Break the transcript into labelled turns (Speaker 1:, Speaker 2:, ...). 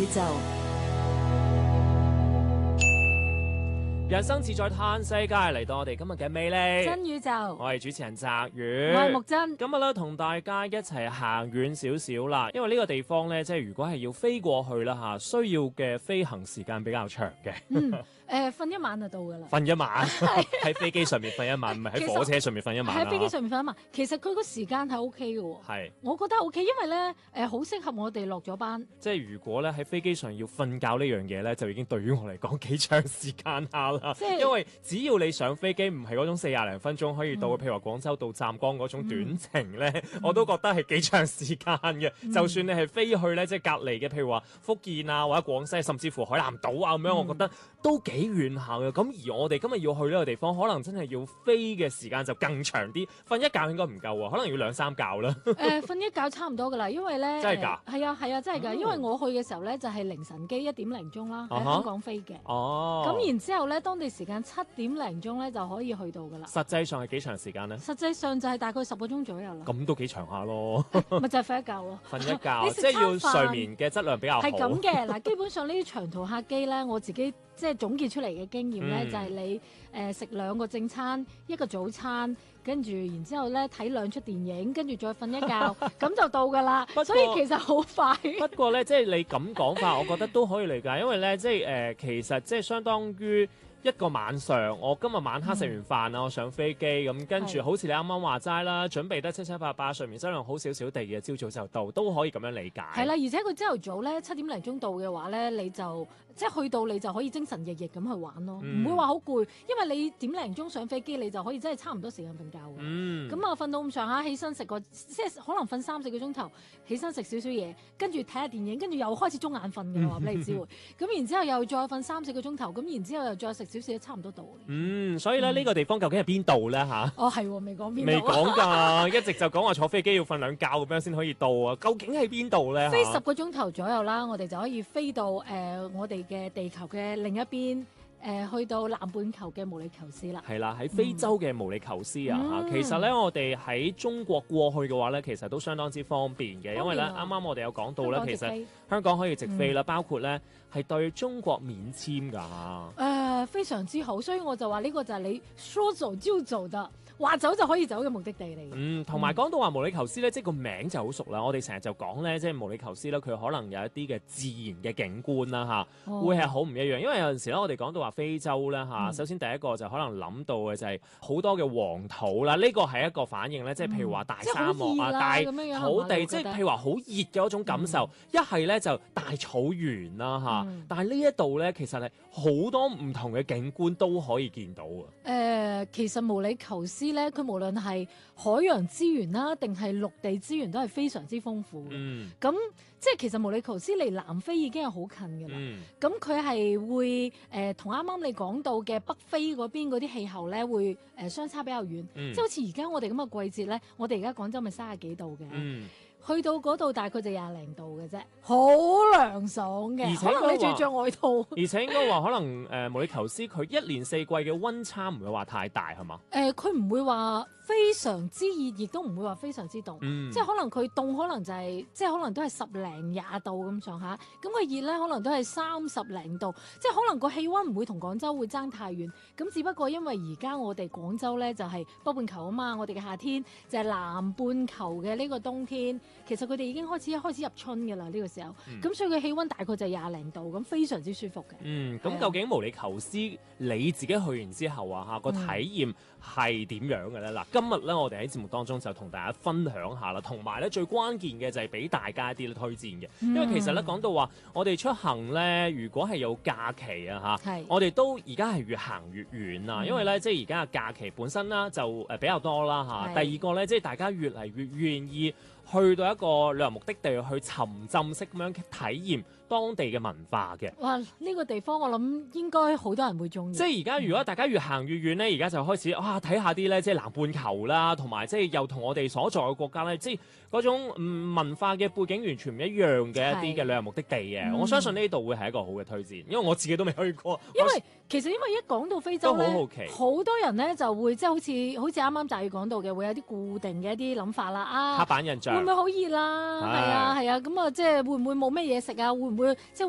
Speaker 1: 宙。
Speaker 2: 人生自在嘆世界，嚟到我哋今日嘅魅力
Speaker 1: 真宇宙，
Speaker 2: 我係主持人澤宇，
Speaker 1: 我係木真。
Speaker 2: 今日咧同大家一齊行遠少少啦，因為呢個地方咧，即係如果係要飛過去啦嚇，需要嘅飛行時間比較長嘅。
Speaker 1: 瞓一晚就到㗎啦。
Speaker 2: 瞓一晚喺飛機上面瞓一晚，唔係喺火車上面瞓一晚啦。
Speaker 1: 喺飛機上面瞓一晚，其實佢個時間係 O K 嘅喎。
Speaker 2: 係，
Speaker 1: 我覺得 O K，因為咧好適合我哋落咗班。
Speaker 2: 即係如果咧喺飛機上要瞓覺呢樣嘢咧，就已經對於我嚟講幾長時間下啦。
Speaker 1: 即係
Speaker 2: 因為只要你上飛機唔係嗰種40零分鐘可以到，譬如話廣州到湛江嗰種短程咧，我都覺得係幾長時間嘅。就算你係飛去咧，即係隔離嘅，譬如話福建啊或者廣西，甚至乎海南島啊咁樣，我覺得都幾遠下嘅。咁而我哋今日要去呢個地方，可能真係要飛嘅時間就更長啲，瞓一覺應該唔夠啊，可能要2、3覺啦。
Speaker 1: 瞓一覺差唔多㗎啦，因為咧
Speaker 2: 真係㗎？
Speaker 1: 係啊，真係㗎。因為我去嘅時候咧就係凌晨機1點零鐘啦，喺香港飛嘅。
Speaker 2: 哦。
Speaker 1: 咁然之後咧，當地時間7點零鐘咧就可以去到㗎啦。
Speaker 2: 實際上係幾長時間咧？
Speaker 1: 實際上就係大概10個鐘左右啦。
Speaker 2: 咁都幾長下咯。
Speaker 1: 咪就係瞓一覺咯。
Speaker 2: 瞓一覺，即係要睡眠嘅質量比較好。
Speaker 1: 係咁嘅嗱，基本上呢啲長途客機咧，我自己即係總結出嚟嘅經驗咧，就係你食2個正餐，一個早餐，跟住然之後咧睇2出電影，跟住再瞓一覺，咁就到㗎啦。所以其實好快。
Speaker 2: 不過咧，即係你咁講法，我覺得都可以理解，因為咧，即係其實即係相當於一個晚上，我今日晚黑食完飯啊，我上飛機咁，跟住好似你啱啱話齋啦，準備得七七八八，睡眠質量好少少地嘅，朝早就到，都可以咁樣理解。
Speaker 1: 係啦，而且佢朝頭早咧7點零鐘到嘅話咧，你就即係去到你就可以精神奕奕咁去玩咯，唔會話好攰，因為你點零鐘上飛機，你就可以真係差唔多時間瞓覺嘅。咁啊瞓到咁上下，起身食個即係可能瞓3-4個鐘頭，起身食少少嘢，跟住睇下電影，跟住又開始中眼瞓嘅，話俾你知會。咁然之後又再瞓3-4個鐘頭，咁然之後又再食少少，差唔多到。
Speaker 2: 所以咧呢個地方究竟係邊度咧嚇？
Speaker 1: 哦係喎，未講邊度。
Speaker 2: 未講㗎，一直就講話坐飛機要瞓2覺咁樣先可以到啊！究竟係邊度咧？
Speaker 1: 飛10個鐘頭左右啦，我哋就可以飛到我哋嘅地球嘅另一邊。去到南半球嘅毛里求斯啦，
Speaker 2: 係啦，喺非洲嘅毛里求斯啊，其實咧我哋喺中國過去嘅話咧，其實都相當之方便嘅，因為咧啱啱我哋有講到咧，其實香港可以直飛啦，包括咧係對中國免簽㗎。
Speaker 1: 非常之好，所以我就話呢個就係你說走就走的。話走就可以走嘅目的地嚟嘅。
Speaker 2: 同埋講到話毛里求斯咧，即係個名就好熟啦。我哋成日就講咧，即係毛里求斯咧，佢可能有一啲嘅自然嘅景觀啦嚇，會係好唔一樣。因為有陣時咧，我哋講到話非洲咧嚇，首先第一個就可能諗到嘅就係好多嘅黃土啦，呢個係一個反應咧，即係譬如話大沙漠啊、大土地，即係譬如話好熱嘅嗰種感受。一係咧就大草原啦嚇，但係呢一度咧其實係好多唔同嘅景觀都可以見到啊。
Speaker 1: 其實毛里求斯咧，佢無論係海洋資源啦，定係陸地資源都係非常之豐富嘅。咁即係其實毛里求斯離南非已經係好近㗎啦。咁佢係會同啱啱你講到嘅北非嗰邊嗰啲氣候咧，會相差比較遠。即係好似而家我哋咁嘅季節咧，我哋而家廣州咪30幾度嘅。去到嗰度大概就20零度嘅啫，好涼爽嘅。可能你仲要着外套。
Speaker 2: 而且應該話可能毛里求斯佢1年4季嘅溫差唔會話太大係嘛？
Speaker 1: 佢唔會話非常之熱，亦都唔會話非常之凍。即係可能佢凍，可能就係即係可能都係10零20度咁上下。咁佢熱咧，可能都係30零度。即係可能個氣溫唔會同廣州會爭太遠。咁只不過因為而家我哋廣州咧就係北半球啊嘛，我哋嘅夏天就係南半球嘅呢個冬天。其實佢哋已經開始入春㗎啦，呢個時候，咁所以佢氣溫大概就係20零度，咁非常之舒服嘅。
Speaker 2: 咁究竟毛里求斯你自己去完之後啊，個體驗係點樣嘅咧？嗱，今日咧我哋喺節目當中就同大家分享下啦，同埋咧最關鍵嘅就係俾大家一啲推薦嘅，因為其實咧講到話我哋出行咧，如果係有假期啊我哋都而家係越行越遠啊，因為咧即係而家嘅假期本身啦就比較多啦第二個咧即係大家越嚟越願意去到一個旅遊目的地去沉浸式咁樣體驗當地嘅文化嘅。
Speaker 1: 哇！呢個地方我諗應該好多人會中意。
Speaker 2: 即係而家如果大家越行越遠咧，而家就開始睇下啲咧，即係南半球啦，同埋即係又同我哋所在嘅國家咧，即係嗰種文化嘅背景完全唔一樣嘅一啲嘅旅遊目的地嘅。我相信呢度會係一個好嘅推薦，因為我自己都未去過。
Speaker 1: 因為一講到非洲咧，
Speaker 2: 都好好奇，
Speaker 1: 好多人咧就會即係好似啱啱就要講到嘅，會有啲固定嘅一啲諗法啦。
Speaker 2: 刻板印象
Speaker 1: 會唔會好熱啦？係啊，咁啊，即係會唔會冇咩嘢食啊？會唔會即係